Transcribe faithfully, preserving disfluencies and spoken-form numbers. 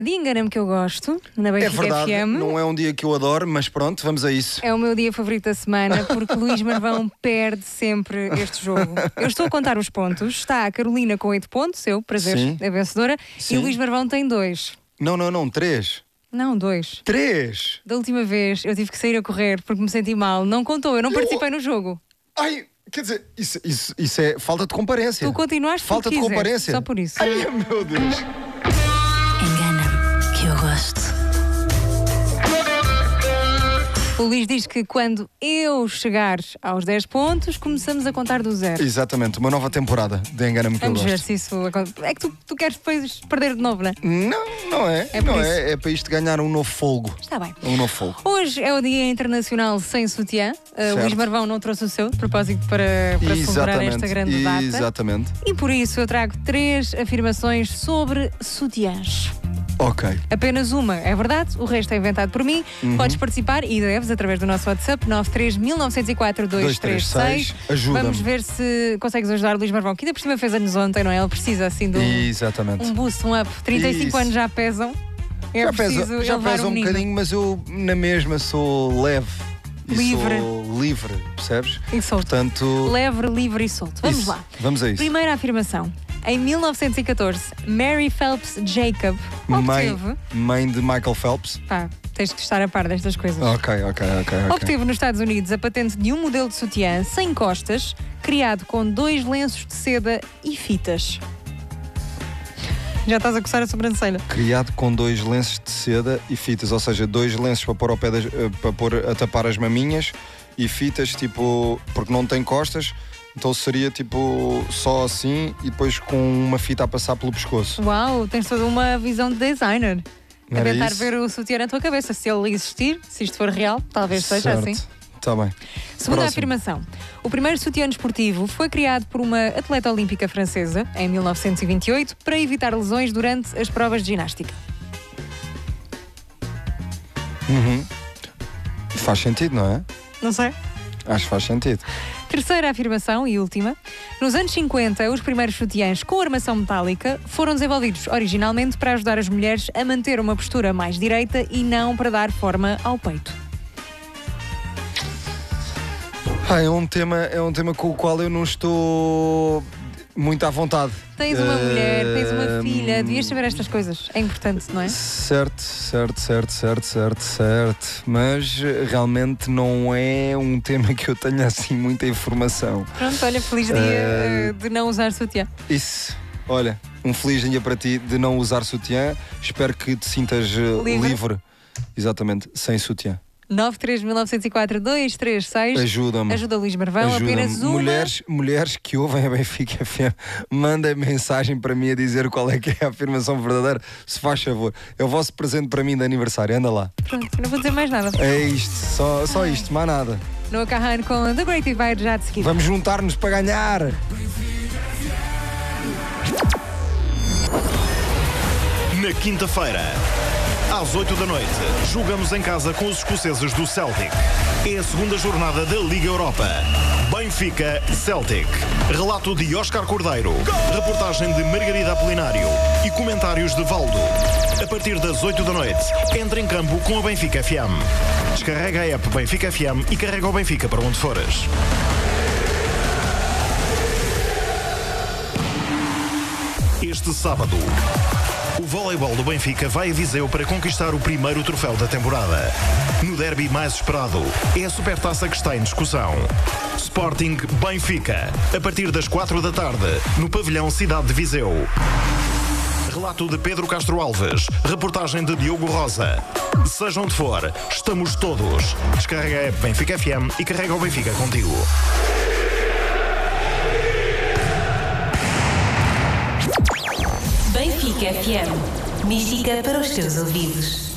Dia engana-me que eu gosto, na Benfica É verdade, F M. não é um dia que eu adoro, mas pronto, vamos a isso. É o meu dia favorito da semana, porque Luís Marvão perde sempre este jogo. Eu estou a contar os pontos. Está a Carolina com oito pontos, eu, prazer, Sim. é vencedora. Sim. E o Luís Marvão tem dois. Não, não, não, três. Não, dois. Três! Da última vez eu tive que sair a correr porque me senti mal. Não contou, eu não participei no jogo. Ai, quer dizer, isso, isso, isso é falta de comparência. Tu continuaste Falta porque de quiseste, comparência. só por isso. Ai, meu Deus. Engana-me que eu gosto. O Luís diz que quando eu chegar aos dez pontos, começamos a contar do zero. Exatamente, uma nova temporada de Engana-me que eu Vamos ver gosto. se isso acontece. É que tu, tu queres depois perder de novo, não é? Não, não é. É por não isso. é. É para isto ganhar um novo folgo. Está bem. Um novo folgo. Hoje é o Dia Internacional Sem Sutiã. Uh, Luís Marvão não trouxe o seu, de propósito, para, para celebrar esta grande data. Exatamente. E por isso eu trago três afirmações sobre sutiãs. Ok. Apenas uma é verdade, o resto é inventado por mim. Uhum. Podes participar e deves através do nosso WhatsApp nove três um nove zero quatro dois três seis. Ajuda-me. Vamos ver se consegues ajudar o Luís Marvão, que ainda por cima fez anos ontem, não é? Ele precisa assim de um, Exatamente. um boost, um up. trinta e cinco Isso. anos já pesam. É já preciso pesa, já elevar pesa o um menino. bocadinho, mas eu na mesma sou leve. E Livre. Sou livre, percebes? E solto. Portanto. Leve, livre e solto. Vamos isso. lá. Vamos a isso. Primeira afirmação. Em mil novecentos e catorze, Mary Phelps Jacob Mãe, obteve... mãe de Michael Phelps. Pá, tens que estar a par destas coisas. Ok, ok, ok. ok. Obteve nos Estados Unidos a patente de um modelo de sutiã sem costas, criado com dois lenços de seda e fitas. Já estás a coçar a sobrancelha. Criado com dois lenços de seda e fitas, ou seja, dois lenços para pôr, ao pé das, eh, para pôr a tapar as maminhas e fitas, tipo, porque não tem costas, então seria tipo só assim e depois com uma fita a passar pelo pescoço. Uau, tens toda uma visão de designer. A Era tentar isso? ver o sutiã na tua cabeça. Se ele existir, se isto for real, talvez seja Certo. assim. Está bem. Segunda Próximo. afirmação. O primeiro sutiã desportivo foi criado por uma atleta olímpica francesa em mil novecentos e vinte e oito para evitar lesões durante as provas de ginástica. Uhum. Faz sentido, não é? Não sei. Acho que faz sentido. Terceira afirmação e última. Nos anos cinquenta, os primeiros sutiãs com armação metálica foram desenvolvidos originalmente para ajudar as mulheres a manter uma postura mais direita e não para dar forma ao peito. Ah, é um tema, é um tema com o qual eu não estou muito à vontade. Tens uma Eh, mulher, tens uma filha, devias saber estas coisas. É importante, não é? Certo, certo, certo, certo, certo, certo. Mas eh, realmente não é um tema que eu tenha assim muita informação. Pronto, olha, feliz dia Eh, eh, de não usar sutiã. Isso, olha, um feliz dia para ti de não usar sutiã. Espero que te sintas eh, Livre. livre. Exatamente, sem sutiã. nove três um nove zero quatro dois três seis. Ajuda-me. Ajuda Luís Marvão, Ajuda-me. apenas uma. Mulheres, mulheres que ouvem a Benfica F M, mandem mensagem para mim a dizer qual é que é a afirmação verdadeira, se faz favor. É o vosso presente para mim de aniversário, anda lá. Pronto, não vou dizer mais nada. É isto, só, só isto, mais nada. No Carran com The Great Divide já de seguida. Vamos juntar-nos para ganhar. Na quinta-feira, às oito da noite, jogamos em casa com os escoceses do Celtic. É a segunda jornada da Liga Europa. Benfica-Celtic. Relato de Óscar Cordeiro. Reportagem de Margarida Apolinário. E comentários de Valdo. A partir das oito da noite, entra em campo com a Benfica F M. Descarrega a app Benfica F M e carrega o Benfica para onde fores. Este sábado, o voleibol do Benfica vai a Viseu para conquistar o primeiro troféu da temporada. No derby mais esperado, é a Supertaça que está em discussão. Sporting Benfica, a partir das quatro da tarde, no pavilhão Cidade de Viseu. Relato de Pedro Castro Alves, reportagem de Diogo Rosa. Seja onde for, estamos todos. Descarrega a app Benfica F M e carrega o Benfica contigo. Benfica F M. Mística para os teus ouvidos.